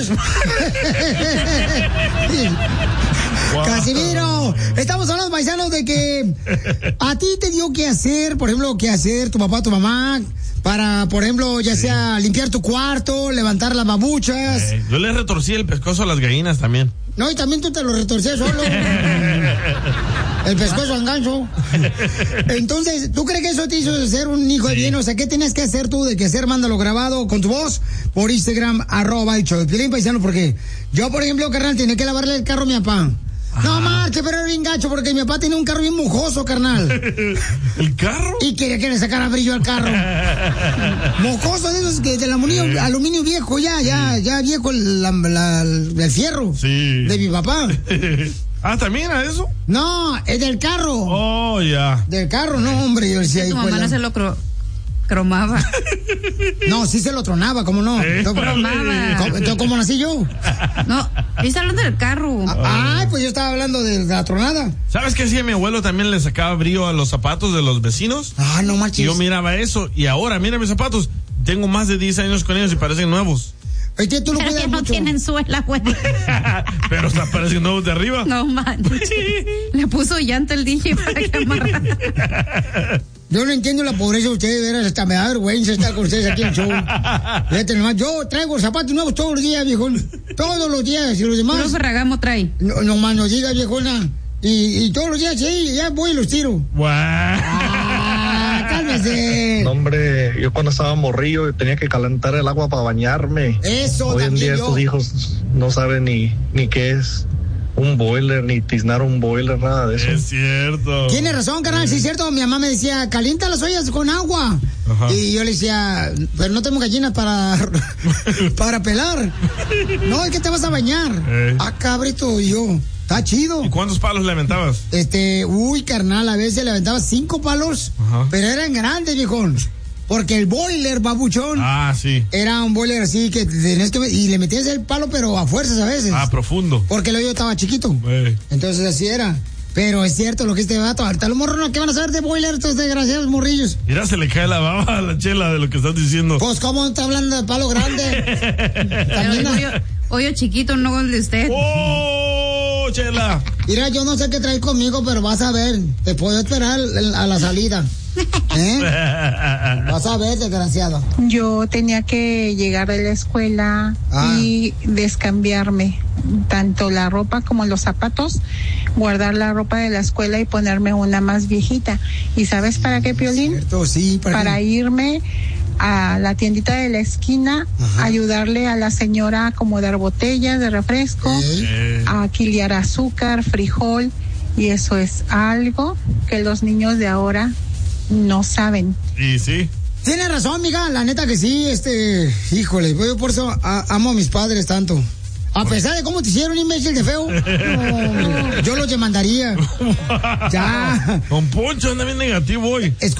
Wow. Casimiro, estamos hablando, paisanos, de que a ti te dio que hacer, por ejemplo, que hacer tu papá, tu mamá, para, por ejemplo, ya sea limpiar tu cuarto, levantar las babuchas. Yo le retorcí el pescozo a las gallinas también. No, y también tú te lo retorcías solo. El pescozo al gancho. Entonces, ¿tú crees que eso te hizo ser un hijo de bien? O sea, ¿qué tienes que hacer tú de que hacer? Mándalo grabado con tu voz por Instagram, @el show de Piolín, paisano, porque yo, por ejemplo, carnal, tenía que lavarle el carro a mi papá. Ajá. No marche, pero era bien gacho porque mi papá tenía un carro bien mojoso, carnal. ¿El carro? Y quería que le sacara brillo al carro. Mojoso de esos que del aluminio viejo, ya viejo el fierro. Sí. De mi papá. Ah, ¿también a eso? No, es del carro. Oh, ya. Del carro, no, hombre. Yo decía, tu mamá no se lo cromaba. No, sí se lo tronaba, ¿cómo no? Cromaba. Entonces, ¿cómo nací yo? No, está hablando del carro. Ay, pues yo estaba hablando de la tronada. ¿Sabes qué hacía mi abuelo? También le sacaba brillo a los zapatos de los vecinos. Ah, no manches. Y yo miraba eso, y ahora, mira mis zapatos. Tengo más de 10 años con ellos y parecen nuevos. Oye, tú lo pero cuidas que no mucho. tienen suela, güey. Pero hasta parecen nuevos de arriba. No manches. Le puso llanta el DJ para que amarrara. Yo no entiendo la pobreza de ustedes, veras, hasta me da vergüenza estar con ustedes aquí en el show. Fíjate nomás, yo traigo zapatos nuevos todos los días, viejón. Todos los días, y los demás. ¿Puro Ferragamo trae? No más nos digas, viejona. Y todos los días, sí, ya voy y los tiro. Cálmese. No, hombre, yo cuando estaba morrillo tenía que calentar el agua para bañarme. Eso Hoy en día yo. estos hijos no saben ni qué es un boiler, ni tiznar un boiler, nada de eso. Es cierto. Tienes razón, carnal, sí es cierto. Mi mamá me decía, calienta las ollas con agua. Ajá. Y yo le decía, pero no tengo gallinas para pelar. No, es que te vas a bañar. Ah, cabrito, y yo. Está chido. ¿Y cuántos palos le aventabas? Carnal, a veces le aventaba 5 palos, pero eran grandes, viejón. Porque el boiler, babuchón. Ah, sí. Era un boiler así que tenías que... Y le metías el palo, pero a fuerzas a veces. Ah, profundo. Porque el hoyo estaba chiquito. Entonces así era. Pero es cierto lo que este vato. Ahorita los morros, ¿qué van a saber de boiler estos desgraciados morrillos? Mira, se le cae la baba a la Chela de lo que estás diciendo. Pues, ¿cómo está hablando de palo grande? También hoyo chiquito, no el de usted. ¡Oh, Chela! Mira, yo no sé qué traes conmigo, pero vas a ver. Te puedo esperar a la salida. Vas a ver, desgraciado. Yo tenía que llegar de la escuela y descambiarme tanto la ropa como los zapatos, guardar la ropa de la escuela y ponerme una más viejita. ¿Y sabes para qué, Piolín? Cierto, sí, para irme a la tiendita de la esquina, ayudarle a la señora a acomodar botellas de refresco, a quiliar azúcar, frijol, y eso es algo que los niños de ahora no saben. Y sí. Tiene razón, amiga, la neta que sí, híjole, yo por eso amo a mis padres tanto. A pesar de cómo te hicieron, imbécil de feo, yo los demandaría. Ya. Don Poncho anda bien negativo hoy.